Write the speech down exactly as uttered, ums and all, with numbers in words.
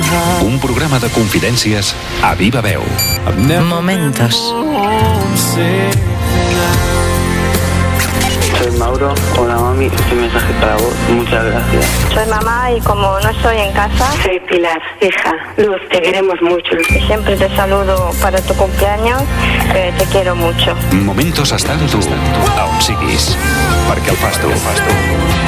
Un programa de confidències a viva veu. Momentos. Soy Mauro, hola mami, este mensaje para vos, muchas gracias. Soy mamá y como no estoy en casa... Soy Pilar, hija, Luz, te queremos mucho. Y siempre te saludo para tu cumpleaños, que te quiero mucho. Momentos estant tu, a on siguis, perquè el fas tu, el fas tu.